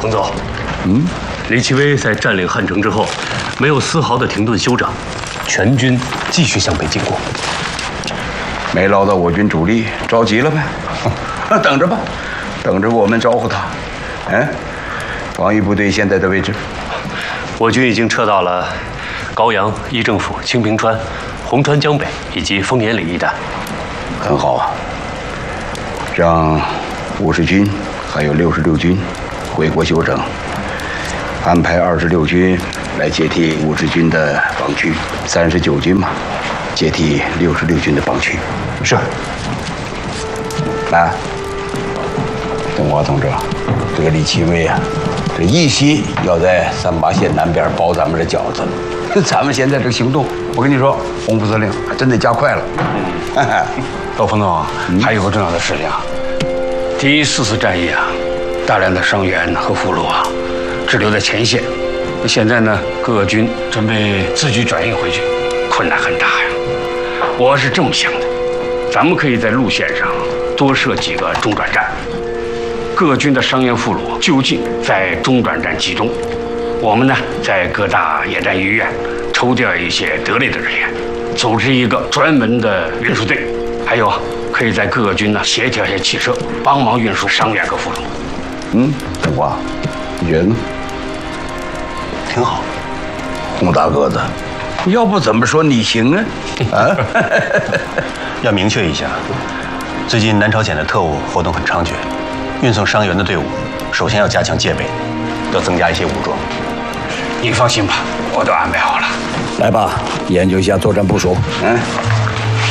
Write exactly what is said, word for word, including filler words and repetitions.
彭总，嗯，李奇微在占领汉城之后，没有丝毫的停顿休整，全军继续向北进攻。 没捞到我军主力，着急了呗？等着吧，等着我们招呼他。嗯，防御部队现在的位置， 我军已经撤到了高阳、议政府、清平川、红川江北以及丰年里一带。 很好啊，让五十军还有六十六军回国休整，安排二十六军来接替五十军的防区，三十九军嘛接替六十六军的防区。 是。 来，邓华同志，这个李奇微啊，这一心要在三八线南边包咱们的饺子。咱们现在这个行动，我跟你说，洪副司令还真得加快了。 老彭总，嗯、还有个重要的事情啊，第四次战役啊，大量的伤员和俘虏啊，滞留在前线。现在呢，各个军准备自举转运回去，困难很大呀。我是这么想的，咱们可以在路线上多设几个中转站，各军的伤员俘虏就近在中转站集中。我们呢，在各大野战医院抽调一些得力的人员，组织一个专门的运输队。还有，可以在各个军呢协调一些汽车，帮忙运输伤员和俘虏。 嗯，邓华，你觉得呢？ 挺好。 洪大个子，要不怎么说你行啊？啊？ 要明确一下，最近南朝鲜的特务活动很猖獗，运送伤员的队伍首先要加强戒备，要增加一些武装。 你放心吧，我都安排好了。 来吧，研究一下作战部署。嗯。